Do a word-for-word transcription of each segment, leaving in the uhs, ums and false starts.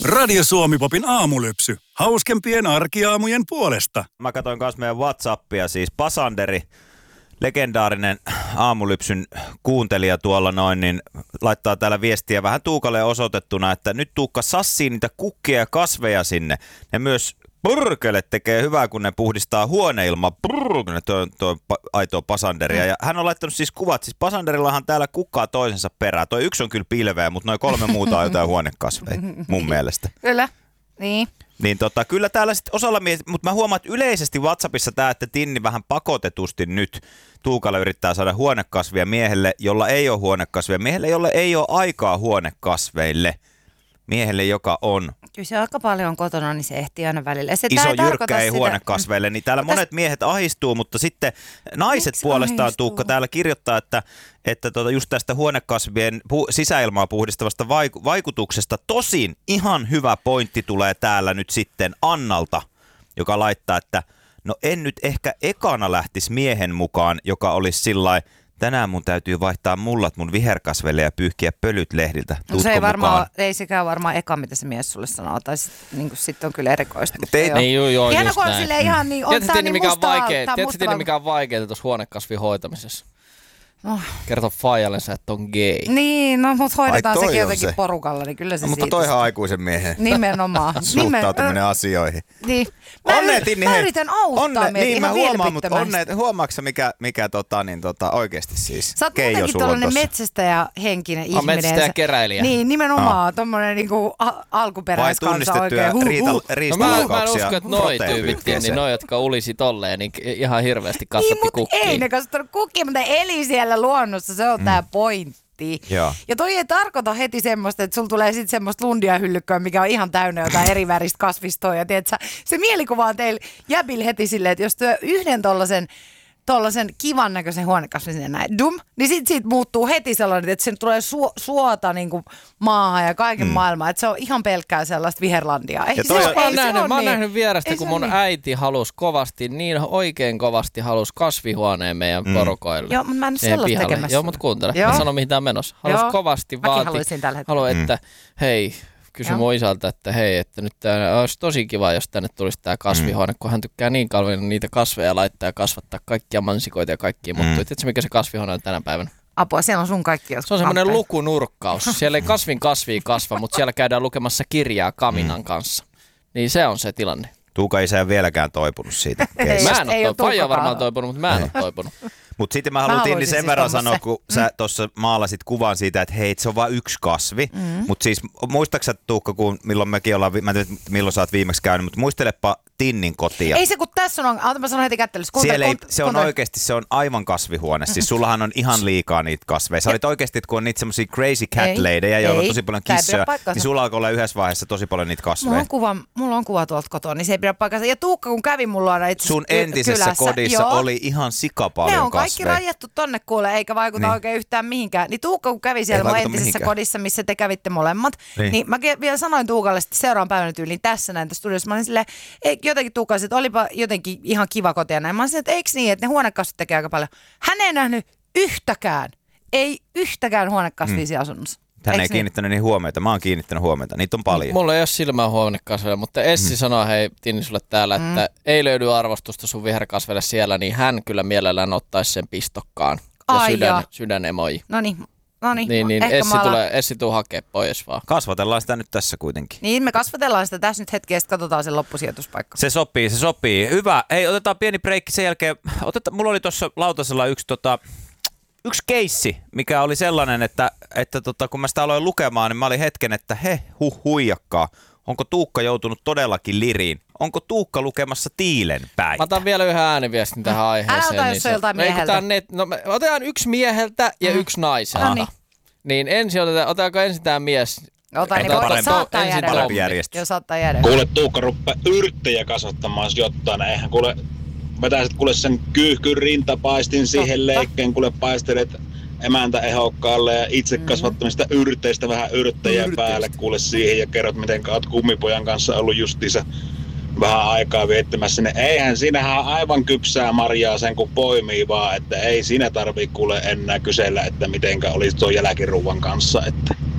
Radio Suomi-popin aamulypsy. Hauskempien arkiaamujen puolesta. Mä katsoin kanssa meidän WhatsAppia, siis Pasanderi, legendaarinen aamulypsyn kuuntelija tuolla noin, niin laittaa täällä viestiä vähän Tuukalle osoitettuna, että nyt Tuukka sassii niitä kukkia ja kasveja sinne. Ne myös purkele tekee hyvää, kun ne puhdistaa huoneilmaa. Purkele, tuo, tuo aitoa Pasanderia. Ja hän on laittanut siis kuvat, siis Pasanderillahan täällä kukkaa toisensa perään. Toi yksi on kyllä pilveä, mutta noin kolme muuta on jotain huonekasveja mun mielestä. Kyllä, niin. Niin tota, kyllä täällä sitten osalla miettii, mutta mä huomaan, että yleisesti WhatsAppissa tämä, että Tinni vähän pakotetusti nyt Tuukalle yrittää saada huonekasvia miehelle, jolla ei ole huonekasvia. Miehelle, jolle ei ole aikaa huonekasveille. Miehelle, joka on kyllä se aika paljon kotona, niin se ehtii aina välillä. Se iso jyrkkä ei sitä huonekasveille, niin täällä monet miehet ahistuu, mutta sitten naiset Miks puolestaan ahistuu? Tuukka täällä kirjoittaa, että, että tuota just tästä huonekasvien pu- sisäilmaa puhdistavasta vaik- vaikutuksesta. Tosin ihan hyvä pointti tulee täällä nyt sitten Annalta, joka laittaa, että no en nyt ehkä ekana lähtisi miehen mukaan, joka olisi sillain, tänään mun täytyy vaihtaa mullat mun viherkasveille ja pyyhkiä pölyt lehdiltä. No se ei varmaan, ei sekään varmaan eka, mitä se mies sulle sanoo, tai sitten niin sit on kyllä erikoista. Ei, niin, joo, joo, hieno, just kun on näin. silleen ihan niin, on tää niin mustaa. Tiedätkö Tinni, mikä on vaikeaa tuossa huonekasvin hoitamisessa? No. Kerto faijallensa, että on gay. Niin, no mutta hoidetaan sekin jotenkin se porukalla, niin kyllä se no, siitä. mutta toihan aikuisen miehen nimenomaan. suhtautuminen asioihin. Niin. Mä, onne, Tinni, mä yritän auttaa onne, meitä niin, ihan mä huomaan, mutta vilpittömästi. onne, huomaatko mikä, mikä tota, niin, tota, oikeasti siis sä oot Keijo muutenkin tollainen metsästäjähenkinen ihminen. Metsästäjäkeräilijä. Niin, nimenomaan. Oh. Tommonen niinku alkuperäiskansa oikein. Vai tunnistettuja riistalaukauksia. No mä en usko, että noi tyypit, niin noi, jotka ulisi tolleen, niin ihan hirveästi kasvatti niin, kukkia. Ei ne kasvattanut kukkia, mutta eli siellä luonnossa. Se on mm. tää pointti. Joo. Ja toi ei tarkoita heti semmoista, että sulla tulee sitten semmoista lundiahyllykköä, mikä on ihan täynnä jotain eri väristä kasvistoa. Ja tiedätkö, se mielikuva on teillä jäbillä heti silleen, että jos työ yhden tollasen tollasen kivan näköisen huonekasvin sinne näin, dum, niin sit siitä muuttuu heti sellainen, että se tulee su- suota niin kuin maahan ja kaiken mm. maailman, että se on ihan pelkkää sellaista viherlandia. Ei, ja se, on, mä oon ei, nähnyt, se mä oon niin. nähnyt vierestä, ei kun se mun niin. äiti halusi kovasti, niin oikein kovasti halusi kasvihuoneen meidän mm. porukoille. Joo, mutta mä en ole sellaista tekemässä. Joo, mutta kuuntele, mä sanon mihin tää on menossa. Halusi kovasti vaati, haluan, että hei, kysy mun isältä, että hei, että nyt tää olisi tosi kiva, jos tänne tulisi tää kasvihuone, mm. kun hän tykkää niin kauan niitä kasveja laittaa ja kasvattaa kaikkia mansikoita ja kaikkia. Mutta mm. tiedätkö, mikä se kasvihuone on tänä päivänä? Apua, siellä on sun kaikki. Se on semmoinen lukunurkkaus. Siellä ei kasvin kasvia kasva, mutta siellä käydään lukemassa kirjaa Kaminan mm. kanssa. Niin se on se tilanne. Tuuka isä ei ole vieläkään toipunut siitä. Mä en ole toipunut. Faija on varmaan toipunut, mutta mä en ole toipunut. Mutta sitten mä halutin niin sen verran sanoa, kun mm. sä tuossa maalasit kuvan siitä, että hei, se on vain yksi kasvi. Mm. Mutta siis muistaaksä Tuukka, kun milloin mekin ollaan, mä en tiedä milloin sä oot viimeksi käynyt, mutta muistelepa Tinnin kotia. Ei se, kun tässä on, ota mä sanon heti kättelyssä. Siellä ei, se on oikeasti, se on aivan kasvihuone. Siis sullahan on ihan liikaa niitä kasveja. Sä olit oikeasti, kun on niitä semmosia crazy cat ladyja, joilla on tosi paljon kissoja, niin sulla alkoi olla yhdessä vaiheessa tosi paljon niitä kasveja. Mulla on kuva, mulla on kuva tuolta kotoa, niin se ei pidä paikkansa. Ja Tuukka, kun kävi mulla aina itse sun entisessä kylässä, kodissa joo, oli ihan sikapaljon kasveja. Ne on kaikki rajattu tonne kuule, eikä vaikuta niin. oikein yhtään mihinkään. Niin Tuukka, kun kävi siellä mun entisessä mihinkään. kodissa, missä te kävitte molemmat, niin, niin mä vielä sanoin Tuukalle sitten seuraavan päivänä tyyliin tässä näin tässä studiossa. Mä olin silleen, jotenkin Tuukka, että olipa jotenkin ihan kiva koti ja näin. Mä olin silleen, että eikö niin, että ne huonekasvit tekee aika paljon. Hän ei nähnyt yhtäkään, ei yhtäkään huonekasvia mm. siellä asunnossa. Hän ei kiinnittänyt niin huomiota. Mä oon kiinnittänyt huomiota. Niitä on paljon. Mulla ei ole silmää huonekasveja, mutta Essi mm. sanoo, hei Tinni sulle täällä, että mm. ei löydy arvostusta sun viherkasveille siellä, niin hän kyllä mielellään ottaisi sen pistokkaan. Ja Ai sydän, sydän emoji. Noniin. Noniin. Niin, niin Essi, tulee, Essi tuu hakee pois vaan. Kasvatellaan sitä nyt tässä kuitenkin. Niin, me kasvatellaan sitä tässä nyt hetki ja sitten katsotaan sen loppusijoituspaikka. Se sopii, se sopii. Hyvä. Hei, otetaan pieni breikki sen jälkeen. Otetaan, mulla oli tuossa lautasella yksi tota... Yksi keissi, mikä oli sellainen, että, että tota, kun mä sitä aloin lukemaan, niin mä olin hetken, että he, huh, huijakkaa. Onko Tuukka joutunut todellakin liriin? Onko Tuukka lukemassa Tiilen päin? Mä otan vielä yhden ääniviestin tähän aiheeseen. Älä ota, niin jos on joltain mieheltä. Net, no, otetaan yksi mieheltä ja mm. yksi naiselta. No niin. Niin ensin otetaan, otetaanko ensin tämä mies? Ota, niin parempi, saattaa jäädä. Parempi järjestys. Joo, saattaa jäädä. Kuule, Tuukka ruppaa yrttejä kasvattamaan jotain. Eihän kuule, vetäisit kuule sen kyyhkyn rintapaistin siihen leikkeen, kuule paistelet emäntä ehokkaalle ja itse kasvattamista mm-hmm. yrteistä vähän yrttejä Yrteistä. päälle kuule siihen ja kerrot, miten oot kummipojan kanssa ollut justiinsa vähän aikaa viettämässä. Ne, eihän siinähän on aivan kypsää marjaa sen kun poimii vaan, että ei siinä tarvii kuule enää kysellä, että mitenkä olisi tuon jälkiruuan kanssa. Että.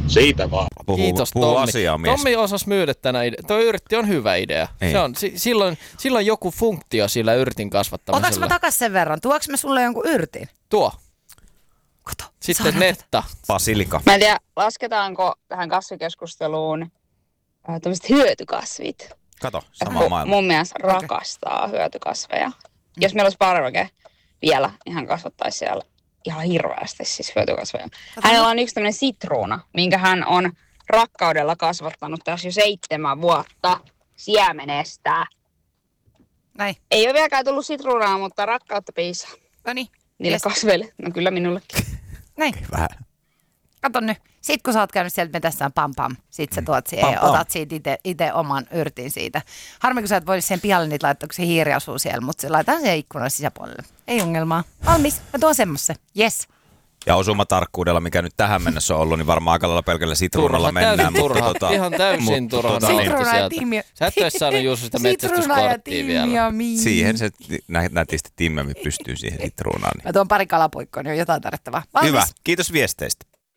Siitä vaan. Puhuu, Kiitos puhuu Tommi. asiaa, mies. Tommi osasi myydä tänä idea. Tuo yrtti on hyvä idea. Se on, si- silloin, silloin joku funktio sillä yrtin kasvattamisella. Otaks mä takas sen verran? Tuoks mä sulle jonkun yrtin? Tuo. Kato. Sitten netta. Basilika. Mä en tiedä, lasketaanko tähän kasvikeskusteluun äh, tämmöiset hyötykasvit. Kato, sama maailma. Mun mielestä rakastaa hyötykasveja. Jos meillä olisi parveke vielä, niin hän kasvattaisi siellä ihan hirveästi siis hyötykasveja. Hänellä on yksi tämmöinen sitruuna, minkä hän on rakkaudella kasvattanut tässä jo seitsemän vuotta siemenestä. Näin. Ei ole vieläkään tullut sitruunaa, mutta rakkautta piisaa. No niin. Niille Yes. kasveille. No kyllä minullekin. Näin. Vähän. Kato nyt. Sit kun sä oot käynyt sieltä metessään pam pam, sit sä tuot siihen Pam, ja pam. otat siitä ite, ite oman yrtin siitä. Harmi kun sä et voisi siihen pihalle niitä laittaa, kun se hiiri asuu siellä, mutta se laitetaan siihen ikkunan sisäpuolelle. Ei ongelmaa. Valmis. Mä tuon semmoisen. Yes. Ja osumatarkkuudella, mikä nyt tähän mennessä on ollut, niin varmaan aika lailla pelkällä sitruunalla Turha, mennään. täysin mutta turha. tota, Ihan täysin mutta turha tota, nautti Sitruuna ja sieltä. tiimi. Sä et ois saanut Jussi sitä metsästyskorttia vielä. siihen se nä- nätisti timmemmin pystyy siihen sitruunaan. Niin. Mä tuon pari kalapuikkoa, niin on jotain tarvittavaa. Valmis. Hyvä, kiitos viesteistä.